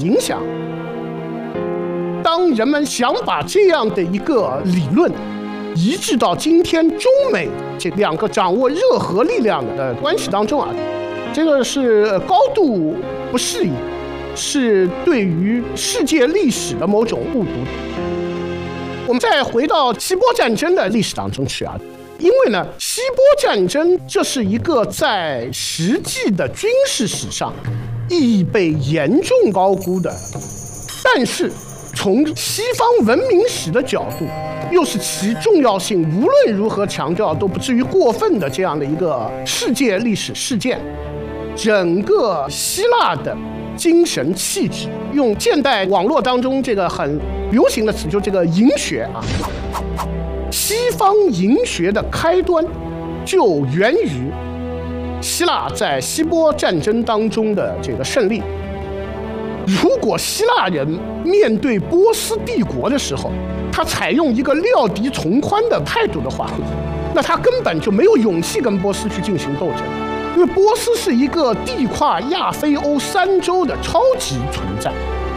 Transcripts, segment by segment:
影响。当人们想把这样的一个理论移植到今天中美这两个掌握热核力量的关系当中啊，这个是高度不适宜，是对于世界历史的某种误读。我们再回到希波战争的历史当中去啊，因为呢，希波战争这是一个在实际的军事史上意义被严重高估的，但是从西方文明史的角度，又是其重要性无论如何强调都不至于过分的这样的一个世界历史事件。整个希腊的精神气质，用现代网络当中这个很流行的词，就这个营学啊，西方营学的开端就源于希腊在希波战争当中的这个胜利。如果希腊人面对波斯帝国的时候，他采用一个料敌从宽的态度的话，那他根本就没有勇气跟波斯去进行斗争，因为波斯是一个地跨亚非欧三洲的超级存在。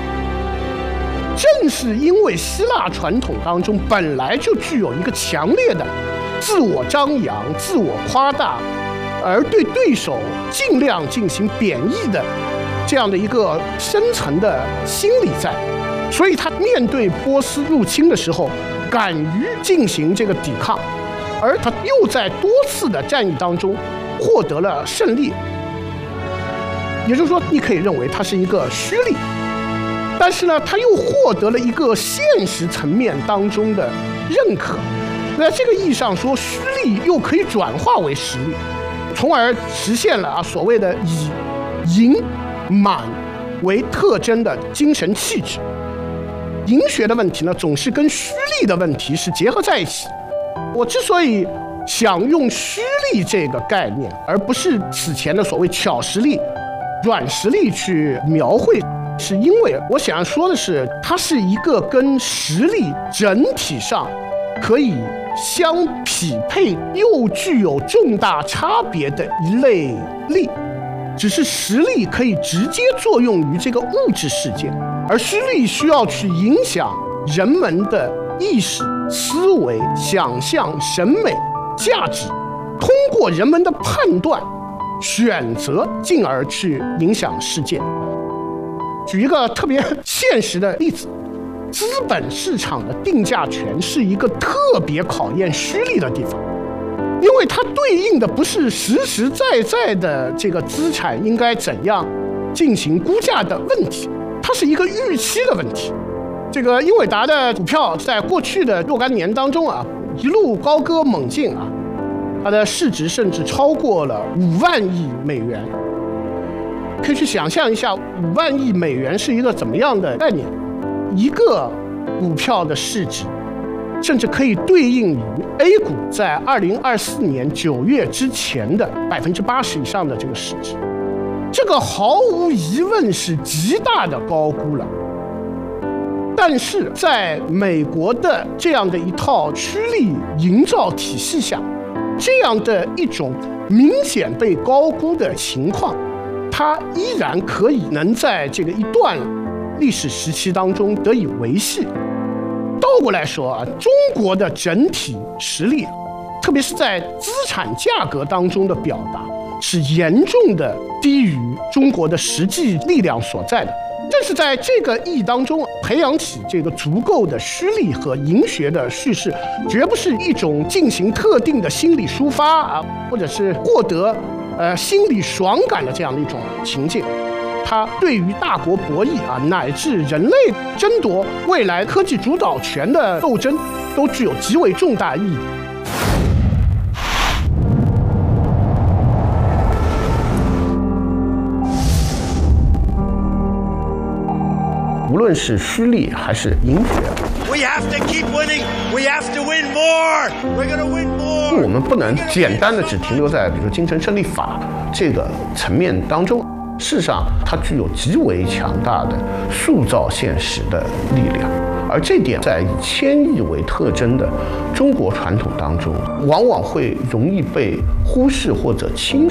正是因为希腊传统当中本来就具有一个强烈的自我张扬、自我夸大，而对对手尽量进行贬义的这样的一个深层的心理在，所以他面对波斯入侵的时候，敢于进行这个抵抗，而他又在多次的战役当中获得了胜利。也就是说，你可以认为它是一个虚力，但是呢，他又获得了一个现实层面当中的认可。那这个意义上说，虚力又可以转化为实力，从而实现了所谓的以盈满为特征的精神气质。营学的问题呢，总是跟虚力的问题是结合在一起。我之所以想用虚力这个概念，而不是此前的所谓巧实力、软实力去描绘，是因为我想要说的是，它是一个跟实力整体上可以相匹配又具有重大差别的一类力。只是实力可以直接作用于这个物质世界，而虚力需要去影响人们的意识、思维、想象、审美、价值，通过人们的判断、选择，进而去影响世界。举一个特别现实的例子，资本市场的定价权是一个特别考验虚力的地方。因为它对应的不是实实在在的这个资产应该怎样进行估价的问题，它是一个预期的问题。这个英伟达的股票在过去的若干年当中啊，一路高歌猛进啊，它的市值甚至超过了5万亿美元。可以去想象一下，5万亿美元是一个怎么样的概念？一个股票的市值甚至可以对应于 A 股在2024年9月之前的80%以上的这个市值，这个毫无疑问是极大的高估了。但是在美国的这样的一套虚力营造体系下，这样的一种明显被高估的情况，它依然可以能在这个一段历史时期当中得以维系。倒过来说啊，中国的整体实力，特别是在资产价格当中的表达，是严重的低于中国的实际力量所在的。正是在这个意义当中，培养起这个足够的虚力和营学的叙事，绝不是一种进行特定的心理抒发啊，或者是获得心理爽感的这样的一种情境。它对于大国博弈啊，乃至人类争夺未来科技主导权的斗争，都具有极为重大意义。无论是虚力还是营学， We have to keep winning. We have to win more. We're going to win more. 我们不能简单的只停留在比如说精神胜利法这个层面当中。事实上，它具有极为强大的塑造现实的力量，而这点在以谦抑为特征的中国传统当中，往往会容易被忽视或者轻视。